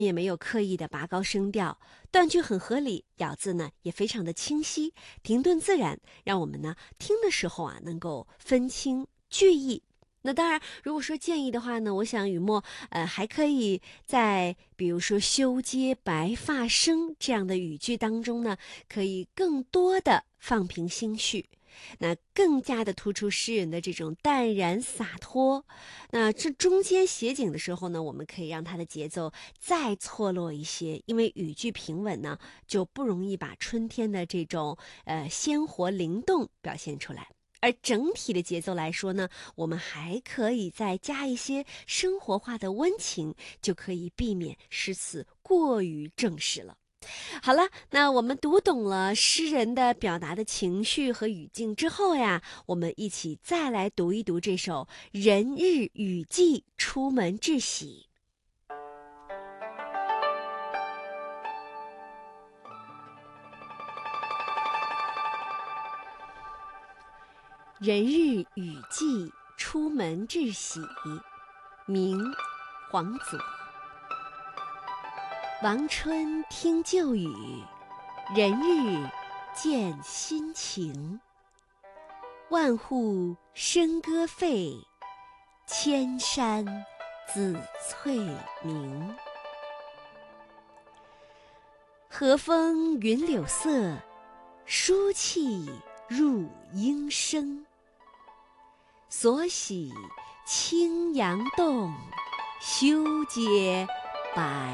也没有刻意的拔高声调，断句很合理，咬字呢也非常的清晰，停顿自然，让我们呢听的时候能够分清句意。那当然，如果说建议的话呢，我想雨墨还可以在比如说修街白发生这样的语句当中呢，可以更多的放平心绪。那更加的突出诗人的这种淡然洒脱。那这中间写景的时候呢，我们可以让它的节奏再错落一些，因为语句平稳呢，就不容易把春天的这种鲜活灵动表现出来。而整体的节奏来说呢，我们还可以再加一些生活化的温情，就可以避免诗词过于正式了。好了，那我们读懂了诗人的表达的情绪和语境之后呀，我们一起再来读一读这首《人日雨寄出门至喜》。人日雨寄出门至喜，明黄祖。王春听旧语，人日见新情。万户笙歌沸，千山紫翠明。和风云柳色，书气入莺声。所喜青阳动，修阶白